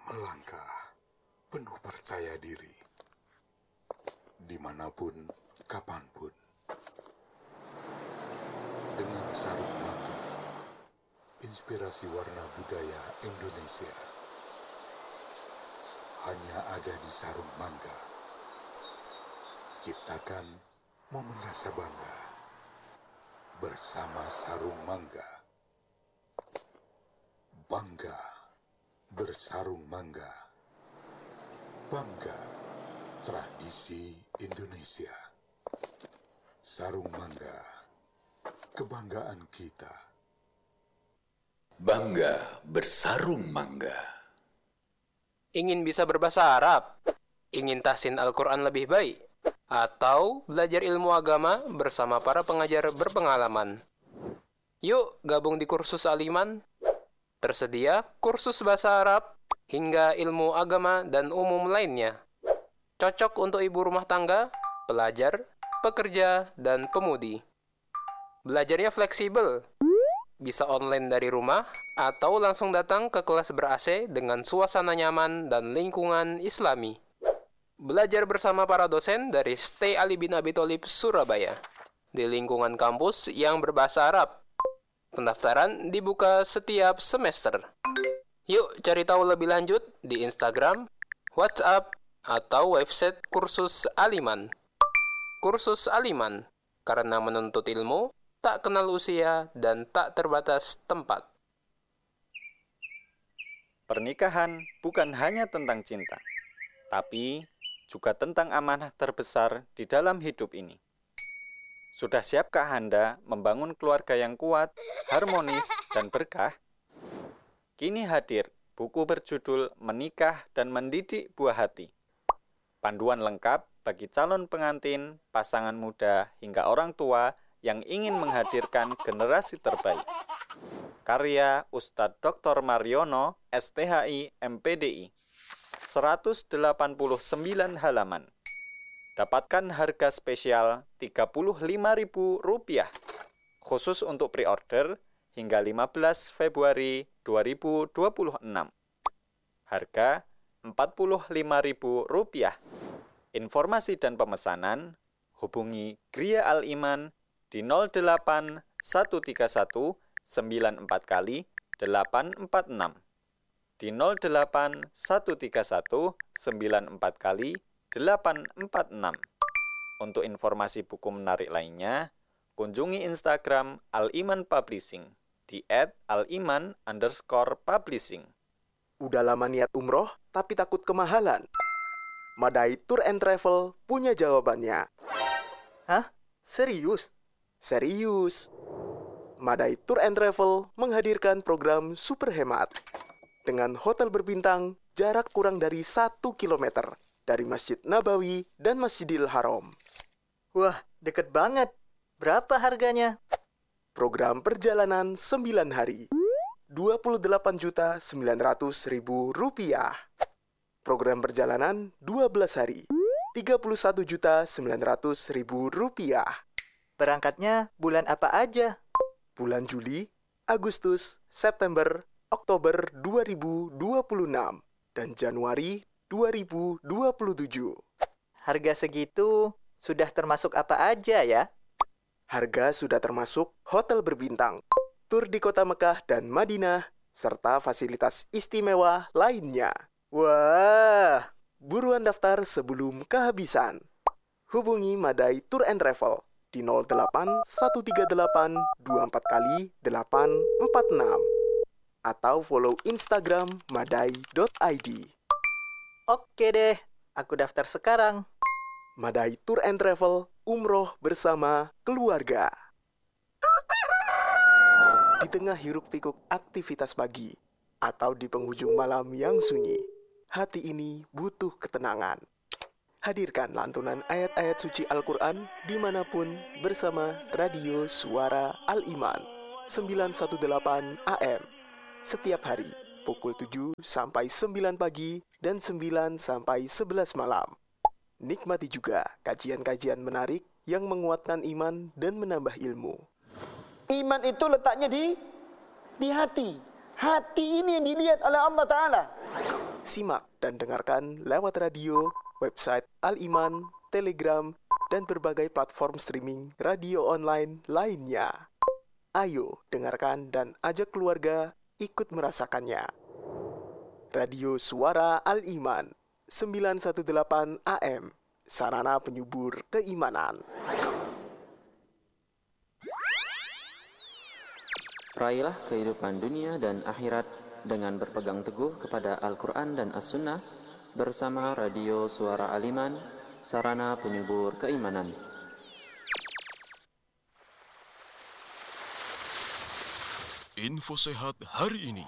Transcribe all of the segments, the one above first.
melangkah penuh percaya diri, dimanapun, kapanpun, dengan sarung mangga, inspirasi warna budaya Indonesia, hanya ada di sarung mangga. Ciptakan momen rasa bangga bersama sarung mangga. Bangga bersarung mangga. Bangga tradisi Indonesia. Sarung mangga, kebanggaan kita. Bangga bersarung mangga. Ingin bisa berbahasa Arab? Ingin tahsin Al-Quran lebih baik? Atau belajar ilmu agama bersama para pengajar berpengalaman? Yuk gabung di kursus Al-Iman. Tersedia kursus bahasa Arab hingga ilmu agama dan umum lainnya. Cocok untuk ibu rumah tangga, pelajar, pekerja, dan pemudi. Belajarnya fleksibel. Bisa online dari rumah atau langsung datang ke kelas ber-AC dengan suasana nyaman dan lingkungan Islami. Belajar bersama para dosen dari Stay Ali bin Abi Thalib Surabaya di lingkungan kampus yang berbahasa Arab. Pendaftaran dibuka setiap semester. Yuk cari tahu lebih lanjut di Instagram, WhatsApp, atau website kursus Al-Iman. Kursus Al-Iman, karena menuntut ilmu tak kenal usia dan tak terbatas tempat. Pernikahan bukan hanya tentang cinta, tapi juga tentang amanah terbesar di dalam hidup ini. Sudah siapkah Anda membangun keluarga yang kuat, harmonis, dan berkah? Kini hadir buku berjudul Menikah dan Mendidik Buah Hati. Panduan lengkap bagi calon pengantin, pasangan muda, hingga orang tua yang ingin menghadirkan generasi terbaik. Karya Ustadz Dr. Mariono, STHI, MPDI. 189 halaman. Dapatkan harga spesial Rp35.000 khusus untuk pre-order hingga 15 Februari 2026. Harga Rp45.000. Informasi dan pemesanan hubungi Gria Al-Iman di 08 131 94 kali 846 di 08 131 94 kali 846. Untuk informasi buku menarik lainnya, kunjungi Instagram Al-Iman Publishing di @aliman_publishing. Udah lama niat umroh, tapi takut kemahalan? Madai Tour and Travel punya jawabannya. Hah? Serius? Serius. Madai Tour and Travel menghadirkan program super hemat. Dengan hotel berbintang, jarak kurang dari 1 kilometer dari Masjid Nabawi dan Masjidil Haram. Wah, deket banget. Berapa harganya? Program perjalanan 9 hari. Rp28.900.000. Program perjalanan 12 hari. Rp31.900.000. Berangkatnya bulan apa aja? Bulan Juli, Agustus, September, Oktober 2026 dan Januari 2027. Harga segitu sudah termasuk apa aja ya? Harga sudah termasuk hotel berbintang, tur di kota Mekah dan Madinah, serta fasilitas istimewa lainnya. Wah, buruan daftar sebelum kehabisan. Hubungi Madai Tour and Travel di 08 138 24 kali 846 atau follow Instagram madai.id. Oke deh, aku daftar sekarang. Madai Tour and Travel, umroh bersama keluarga. Di tengah hiruk-pikuk aktivitas pagi atau di penghujung malam yang sunyi, hati ini butuh ketenangan. Hadirkan lantunan ayat-ayat suci Al-Quran dimanapun bersama Radio Suara Al-Iman 918 AM. Setiap hari, pukul 7 sampai 9 pagi dan 9 sampai 11 malam. Nikmati juga kajian-kajian menarik yang menguatkan iman dan menambah ilmu. Iman itu letaknya di hati. Hati ini yang dilihat oleh Allah Ta'ala. Simak dan dengarkan lewat radio, website Al-Iman, Telegram, dan berbagai platform streaming radio online lainnya. Ayo dengarkan dan ajak keluarga ikut merasakannya. Radio Suara Al-Iman 918 AM, sarana penyubur keimanan. Raihlah kehidupan dunia dan akhirat dengan berpegang teguh kepada Al-Quran dan As-Sunnah bersama Radio Suara Al-Iman, sarana penyubur keimanan. Info sehat hari ini.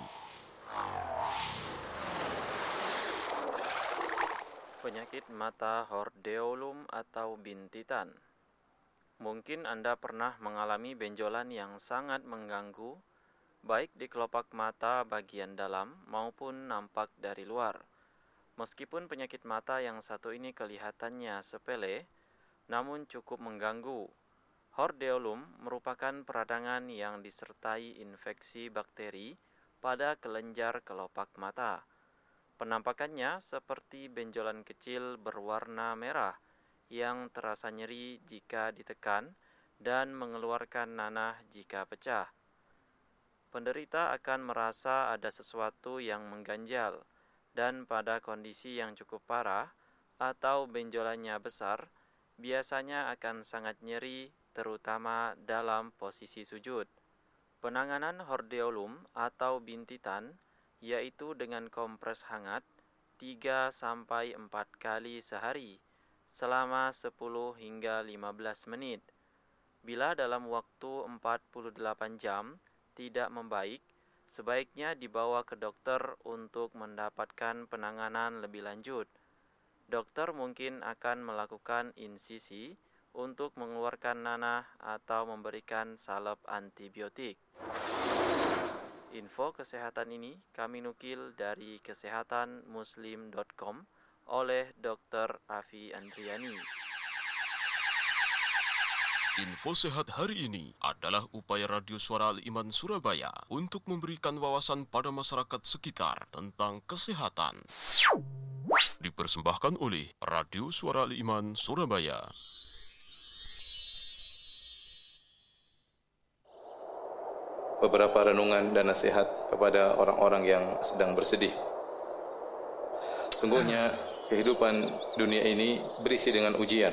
Penyakit mata hordeolum atau bintitan. Mungkin Anda pernah mengalami benjolan yang sangat mengganggu, baik di kelopak mata bagian dalam maupun nampak dari luar. Meskipun penyakit mata yang satu ini kelihatannya sepele, namun cukup mengganggu. Hordeolum merupakan peradangan yang disertai infeksi bakteri pada kelenjar kelopak mata. Penampakannya seperti benjolan kecil berwarna merah yang terasa nyeri jika ditekan dan mengeluarkan nanah jika pecah. Penderita akan merasa ada sesuatu yang mengganjal, dan pada kondisi yang cukup parah atau benjolannya besar, biasanya akan sangat nyeri, terutama dalam posisi sujud. Penanganan hordeolum atau bintitan yaitu dengan kompres hangat 3-4 kali sehari selama 10 hingga 15 menit. Bila dalam waktu 48 jam tidak membaik, sebaiknya dibawa ke dokter untuk mendapatkan penanganan lebih lanjut. Dokter mungkin akan melakukan insisi untuk mengeluarkan nanah atau memberikan salep antibiotik. Info kesehatan ini kami nukil dari kesehatanmuslim.com oleh Dr. Afi Andriani. Info sehat hari ini adalah upaya Radio Suara Al-Iman Surabaya untuk memberikan wawasan pada masyarakat sekitar tentang kesehatan. Dipersembahkan oleh Radio Suara Al-Iman Surabaya. Beberapa renungan dan nasihat kepada orang-orang yang sedang bersedih. Sungguhnya kehidupan dunia ini berisi dengan ujian.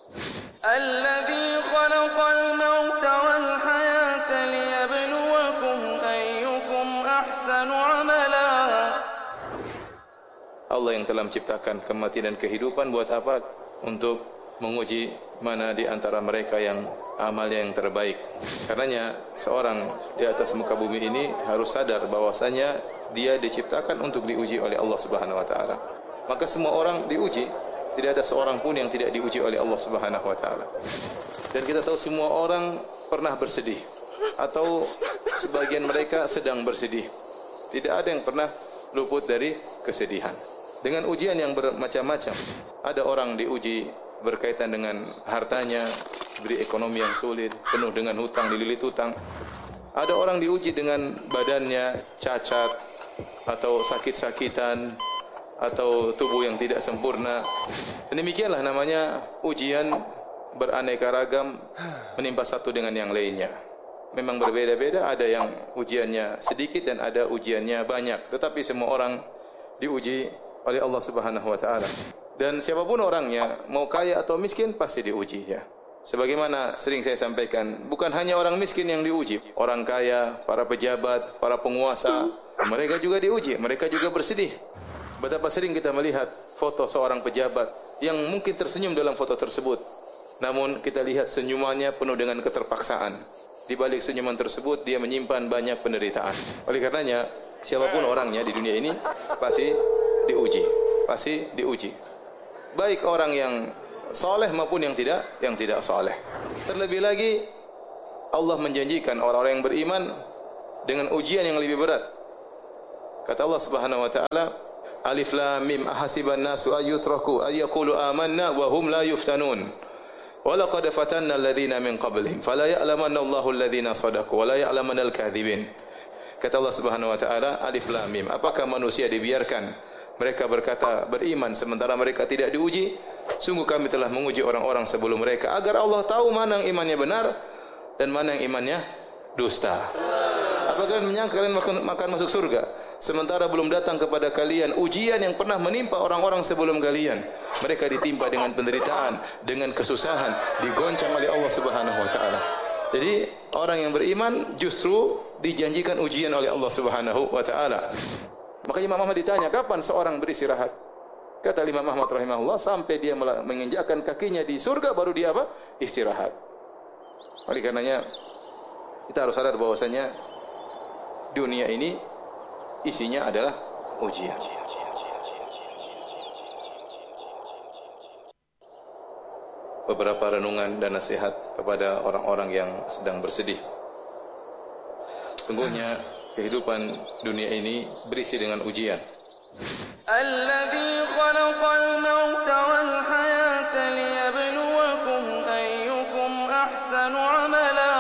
Allah yang telah menciptakan kematian dan kehidupan buat apa? Untuk menguji mana di antara mereka yang amalnya yang terbaik. Karenanya seorang di atas muka bumi ini harus sadar bahwasanya dia diciptakan untuk diuji oleh Allah Subhanahu wa taala. Maka semua orang diuji, tidak ada seorang pun yang tidak diuji oleh Allah Subhanahu wa taala. Dan kita tahu semua orang pernah bersedih atau sebagian mereka sedang bersedih. Tidak ada yang pernah luput dari kesedihan. Dengan ujian yang bermacam-macam. Ada orang diuji berkaitan dengan hartanya, diberi ekonomi yang sulit, penuh dengan hutang, dililit hutang. Ada orang diuji dengan badannya cacat atau sakit-sakitan atau tubuh yang tidak sempurna. Dan demikianlah namanya ujian beraneka ragam menimpa satu dengan yang lainnya. Memang berbeda-beda, ada yang ujiannya sedikit dan ada ujiannya banyak. Tetapi semua orang diuji oleh Allah Subhanahu wa taala. Dan siapapun orangnya, mau kaya atau miskin pasti diuji ya. Sebagaimana sering saya sampaikan, bukan hanya orang miskin yang diuji, orang kaya, para pejabat, para penguasa, mereka juga diuji, mereka juga bersedih. Betapa sering kita melihat foto seorang pejabat yang mungkin tersenyum dalam foto tersebut. Namun kita lihat senyumannya penuh dengan keterpaksaan. Di balik senyuman tersebut dia menyimpan banyak penderitaan. Oleh karenanya, siapapun orangnya di dunia ini pasti diuji. Baik orang yang soleh maupun yang tidak soleh. Terlebih lagi Allah menjanjikan orang-orang yang beriman dengan ujian yang lebih berat. Kata Allah Subhanahu wa taala, Alif Lam Mim ahasiban nasu ayyutraku ayyaqulu amanna wa hum la yuftanun. Wa laqad fatanna alladhina min qablihim fala ya'lamanna Allahu alladhina sadaqu wa la ya'lamanna al-kadhibin. Kata Allah Subhanahu wa taala, Alif Lam Mim, apakah manusia dibiarkan mereka berkata beriman sementara mereka tidak diuji, sungguh kami telah menguji orang-orang sebelum mereka agar Allah tahu mana yang imannya benar dan mana yang imannya dusta. Apakah kalian menyangka kalian akan masuk surga sementara belum datang kepada kalian ujian yang pernah menimpa orang-orang sebelum kalian? Mereka ditimpa dengan penderitaan, dengan kesusahan, digoncang oleh Allah Subhanahu wa taala. Jadi orang yang beriman justru dijanjikan ujian oleh Allah Subhanahu wa taala. Makanya Imam Ahmad ditanya, kapan seorang beristirahat? Kata Imam Ahmad rahimahullah, sampai dia menginjakkan kakinya di surga baru dia apa? Istirahat. Oleh karenanya kita harus sadar bahwasanya dunia ini isinya adalah ujian. Beberapa renungan dan nasihat kepada orang-orang yang sedang bersedih. Sungguhnya kehidupan dunia ini berisi dengan ujian. الذي خلق الموت والحياة ليبلوكم أيكم أحسن عملا.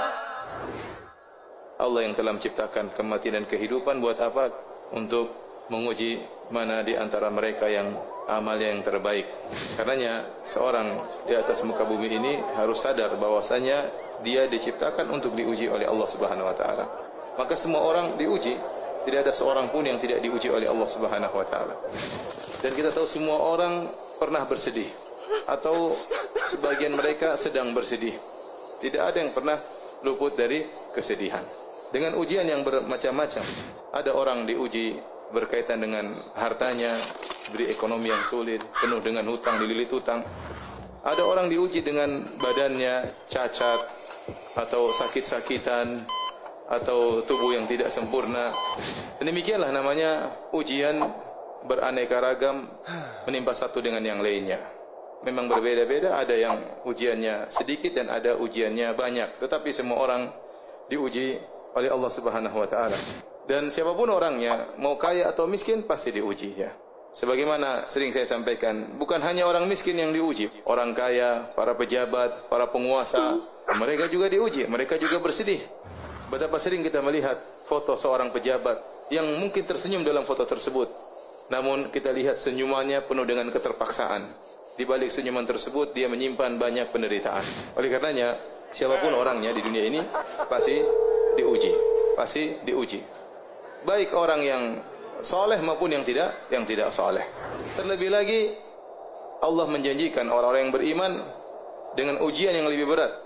Allah yang telah menciptakan kematian dan kehidupan buat apa? Untuk menguji mana di antara mereka yang amalnya yang terbaik. Karenanya seorang di atas muka bumi ini harus sadar bahwasanya dia diciptakan untuk diuji oleh Allah Subhanahu wa taala. Maka semua orang diuji, tidak ada seorang pun yang tidak diuji oleh Allah Subhanahu wa taala. Dan kita tahu semua orang pernah bersedih atau sebagian mereka sedang bersedih. Tidak ada yang pernah luput dari kesedihan. Dengan ujian yang bermacam-macam. Ada orang diuji berkaitan dengan hartanya, beri ekonomi yang sulit, penuh dengan hutang, dililit hutang. Ada orang diuji dengan badannya cacat atau sakit-sakitan atau tubuh yang tidak sempurna. Dan demikianlah namanya ujian beraneka ragam menimpa satu dengan yang lainnya. Memang berbeda-beda, ada yang ujiannya sedikit dan ada ujiannya banyak. Tetapi semua orang diuji oleh Allah Subhanahu wa taala. Dan siapapun orangnya, mau kaya atau miskin pasti diuji ya. Sebagaimana sering saya sampaikan, bukan hanya orang miskin yang diuji, orang kaya, para pejabat, para penguasa, mereka juga diuji, mereka juga bersedih. Betapa sering kita melihat foto seorang pejabat yang mungkin tersenyum dalam foto tersebut. Namun kita lihat senyumannya penuh dengan keterpaksaan. Di balik senyuman tersebut dia menyimpan banyak penderitaan. Oleh karenanya siapapun orangnya di dunia ini pasti diuji, pasti diuji. Baik orang yang soleh maupun yang tidak soleh. Terlebih lagi Allah menjanjikan orang-orang yang beriman dengan ujian yang lebih berat.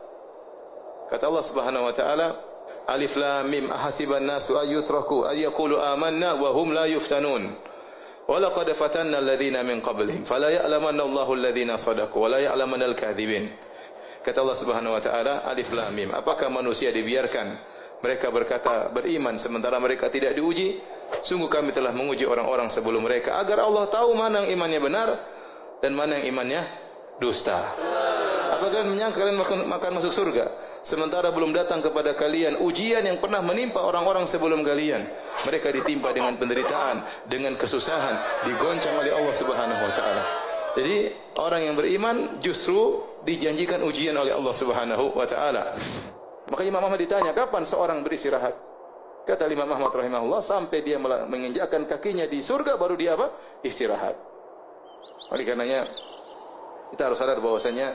Kata Allah Subhanahu wa taala, Alif Lam Mim ahasiban nasu ayyutraku ayyaqulu amanna wa hum la yuftanun. Wa laqad fatanna alladhina min qablihim fala ya'lamanna Allahu alladhina sadaqu wa la ya'lamanna al-kadhibin. Kata Allah Subhanahu wa taala, Alif Lam Mim, apakah manusia dibiarkan mereka berkata beriman sementara mereka tidak diuji? Sungguh kami telah menguji orang-orang sebelum mereka agar Allah tahu mana yang imannya benar dan mana yang imannya dusta. Apakah kalian menyangka kalian akan masuk surga sementara belum datang kepada kalian ujian yang pernah menimpa orang-orang sebelum kalian? Mereka ditimpa dengan penderitaan, dengan kesusahan, digoncang oleh Allah Subhanahu wa taala. Jadi orang yang beriman justru dijanjikan ujian oleh Allah Subhanahu wa taala. Maka Imam Ahmad ditanya, kapan seorang beristirahat? Kata Imam Ahmad rahimahullah, sampai dia menginjakkan kakinya di surga baru dia apa? Istirahat. Oleh karenanya kita harus sadar bahwasanya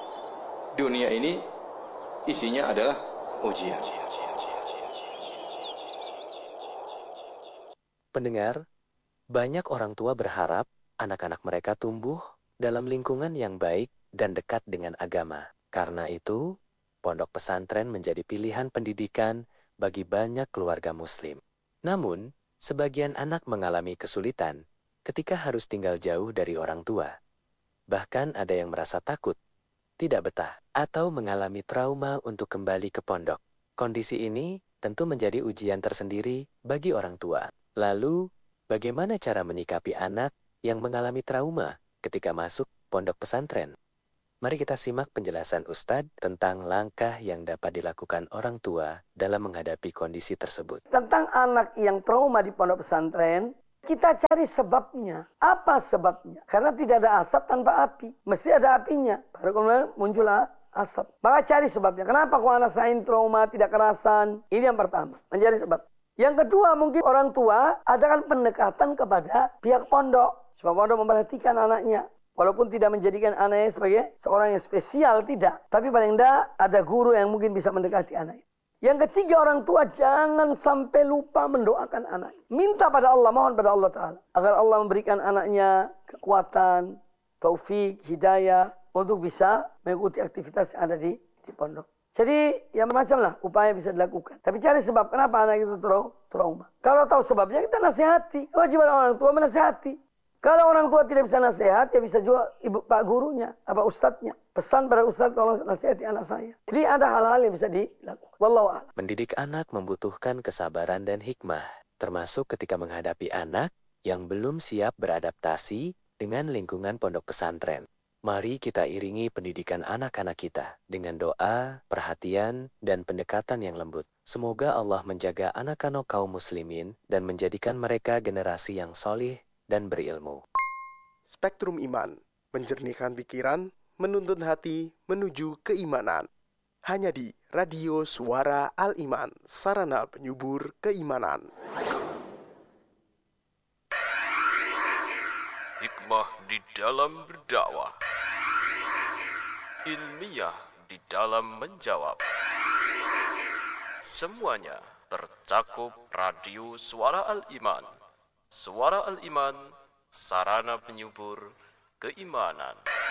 dunia ini isinya adalah ujian. Pendengar, banyak orang tua berharap anak-anak mereka tumbuh dalam lingkungan yang baik dan dekat dengan agama. Karena itu, pondok pesantren menjadi pilihan pendidikan bagi banyak keluarga muslim. Namun, sebagian anak mengalami kesulitan ketika harus tinggal jauh dari orang tua. Bahkan ada yang merasa takut, tidak betah, atau mengalami trauma untuk kembali ke pondok. Kondisi ini tentu menjadi ujian tersendiri bagi orang tua. Lalu, bagaimana cara menyikapi anak yang mengalami trauma ketika masuk pondok pesantren? Mari kita simak penjelasan Ustadz tentang langkah yang dapat dilakukan orang tua dalam menghadapi kondisi tersebut. Tentang anak yang trauma di pondok pesantren, kita cari sebabnya. Apa sebabnya? Karena tidak ada asap tanpa api. Mesti ada apinya. Baru kemudian muncul asap. Maka cari sebabnya. Kenapa kok anak saya trauma tidak kerasan? Ini yang pertama. Mencari sebab. Yang kedua, mungkin orang tua adakan pendekatan kepada pihak pondok. Sebab pondok memperhatikan anaknya. Walaupun tidak menjadikan anaknya sebagai seorang yang spesial, tidak. Tapi paling tidak ada guru yang mungkin bisa mendekati anaknya. Yang ketiga, orang tua jangan sampai lupa mendoakan anaknya. Minta pada Allah, mohon pada Allah Ta'ala. Agar Allah memberikan anaknya kekuatan, taufik, hidayah. Untuk bisa mengikuti aktivitas yang ada di pondok. Jadi ya macam lah upaya bisa dilakukan. Tapi cari sebab kenapa anak itu trauma. Kalau tahu sebabnya kita nasihati. Kewajiban orang tua menasihati. Kalau orang tua tidak bisa nasihat, ya bisa juga ibu pak gurunya, apa ustadznya. Pesan pada ustadz tolong nasihati anak saya. Jadi ada hal-hal yang bisa dilakukan. Wallahu a'lam. Mendidik anak membutuhkan kesabaran dan hikmah, termasuk ketika menghadapi anak yang belum siap beradaptasi dengan lingkungan pondok pesantren. Mari kita iringi pendidikan anak-anak kita dengan doa, perhatian, dan pendekatan yang lembut. Semoga Allah menjaga anak-anak kaum muslimin dan menjadikan mereka generasi yang solih dan berilmu. Spektrum Iman, menjernihkan pikiran, menuntun hati menuju keimanan. Hanya di Radio Suara Al-Iman, sarana penyubur keimanan. Hikmah di dalam berdakwah, ilmiah di dalam menjawab. Semuanya tercakup Radio Suara Al-Iman. Suara Al-Iman, sarana penyubur keimanan.